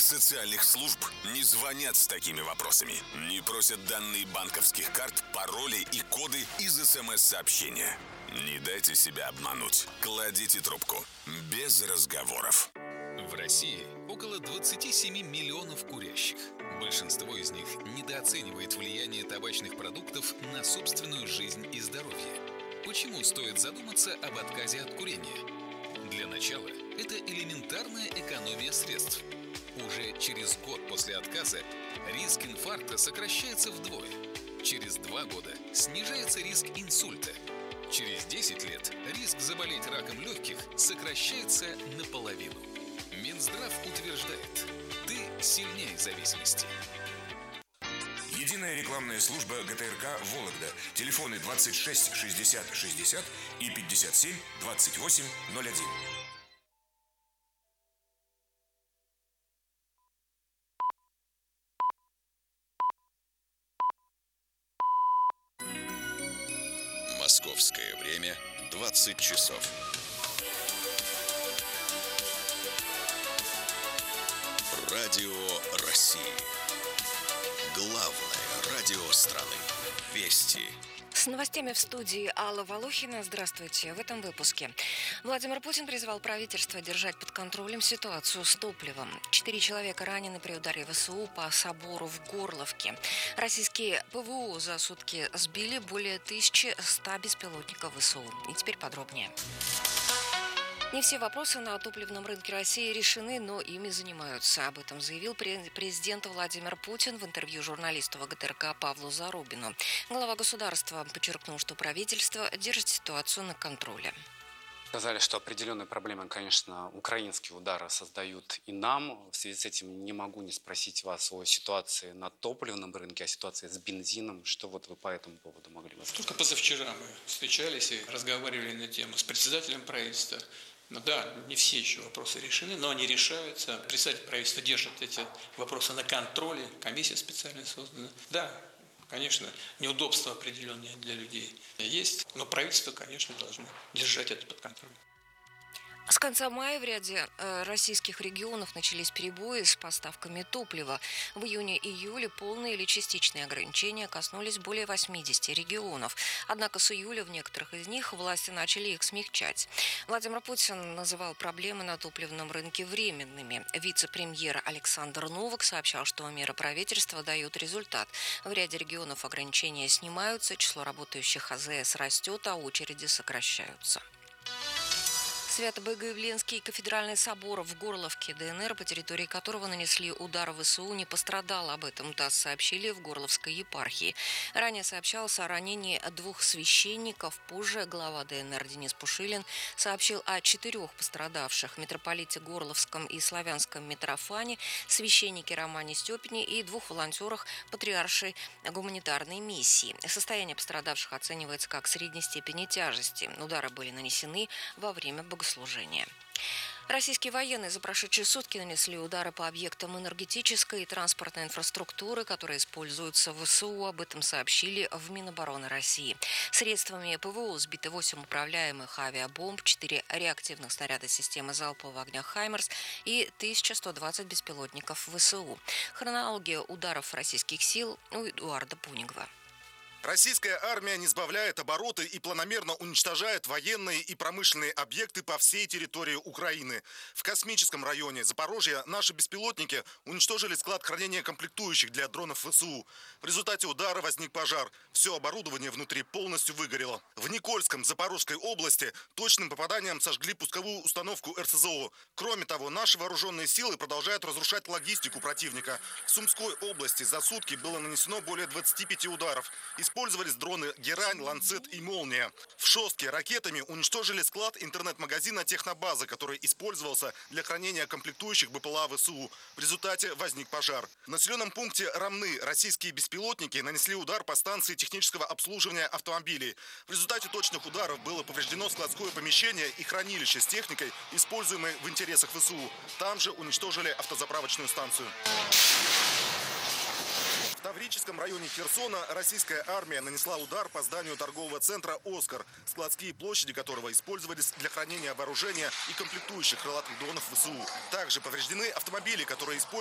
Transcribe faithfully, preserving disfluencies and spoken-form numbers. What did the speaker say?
социальных служб не звонят с такими вопросами, не просят данные банковских карт, пароли и коды из СМС-сообщения. Не дайте себя обмануть. Кладите трубку. Без разговоров. В России около двадцати семи миллионов курящих. Большинство из них недооценивает влияние табачных продуктов на собственную жизнь и здоровье. Почему стоит задуматься об отказе от курения? Для начала, это элементарная экономия средств. Уже через год после отказа риск инфаркта сокращается вдвое. Через два года снижается риск инсульта. Через десять лет риск заболеть раком легких сокращается наполовину. Минздрав утверждает, ты сильнее зависимости. Единая рекламная служба ГТРК «Вологда». Телефоны двадцать шесть шестьдесят шестьдесят и пятьдесят семь двадцать восемь ноль один. Московское время двадцать часов. Радио России. Главное радио страны. Вести. С новостями в студии Алла Волохина. Здравствуйте. В этом выпуске. Владимир Путин призвал правительство держать под контролем ситуацию с топливом. Четыре человека ранены при ударе ВСУ по собору в Горловке. Российские ПВО за сутки сбили более тысячи ста беспилотников ВСУ. И теперь подробнее. Не все вопросы на топливном рынке России решены, но ими занимаются. Об этом заявил президент Владимир Путин в интервью журналисту ВГТРК Павлу Зарубину. Глава государства подчеркнул, что правительство держит ситуацию на контроле. Сказали, что определенные проблемы, конечно, украинские удары создают и нам. В связи с этим не могу не спросить вас о ситуации на топливном рынке, о ситуации с бензином. Что вот вы по этому поводу могли бы сказать? Только позавчера мы встречались и разговаривали на тему с председателем правительства. Ну да, не все еще вопросы решены, но они решаются. Председатель правительства держит эти вопросы на контроле, комиссия специально создана. Да, конечно, неудобства определенные для людей есть, но правительство, конечно, должно держать это под контролем. С конца мая в ряде э, российских регионов начались перебои с поставками топлива. В июне-июле полные или частичные ограничения коснулись более восьмидесяти регионов. Однако с июля в некоторых из них власти начали их смягчать. Владимир Путин называл проблемы на топливном рынке временными. Вице-премьер Александр Новак сообщал, что меры правительства дают результат. В ряде регионов ограничения снимаются, число работающих АЗС растет, а очереди сокращаются. Свято-Богоявленский кафедральный собор в Горловке, ДНР, по территории которого нанесли удар ВСУ, не пострадал. Об этом ТАСС сообщили в Горловской епархии. Ранее сообщалось о ранении двух священников. Позже глава ДНР Денис Пушилин сообщил о четырех пострадавших: митрополите Горловском и Славянском Митрофане, священнике Романе Степине и двух волонтерах патриаршей гуманитарной миссии. Состояние пострадавших оценивается как средней степени тяжести. Удары были нанесены во время богослужения. Служения. Российские военные за прошедшие сутки нанесли удары по объектам энергетической и транспортной инфраструктуры, которые используются в ВСУ. Об этом сообщили в Минобороны России. Средствами ПВО сбиты восемь управляемых авиабомб, четыре реактивных снаряда системы залпового огня «Хаймерс» и тысяча сто двадцать беспилотников ВСУ. Хронология ударов российских сил у Эдуарда Пунигова. Российская армия не сбавляет обороты и планомерно уничтожает военные и промышленные объекты по всей территории Украины. В космическом районе Запорожья наши беспилотники уничтожили склад хранения комплектующих для дронов ВСУ. В результате удара возник пожар. Все оборудование внутри полностью выгорело. В Никольском Запорожской области точным попаданием сожгли пусковую установку эр эс зэ о. Кроме того, наши вооруженные силы продолжают разрушать логистику противника. В Сумской области за сутки было нанесено более двадцати пяти ударов. Использовались дроны «Герань», «Ланцет» и «Молния». В Шостке ракетами уничтожили склад интернет-магазина «Технобаза», который использовался для хранения комплектующих БПЛА ВСУ. В результате возник пожар. В населенном пункте Рамны российские беспилотники нанесли удар по станции технического обслуживания автомобилей. В результате точных ударов было повреждено складское помещение и хранилище с техникой, используемой в интересах ВСУ. Там же уничтожили автозаправочную станцию. В Таврическом районе Херсона российская армия нанесла удар по зданию торгового центра «Оскар», складские площади которого использовались для хранения вооружения и комплектующих крылатых дронов ВСУ. Также повреждены автомобили, которые используют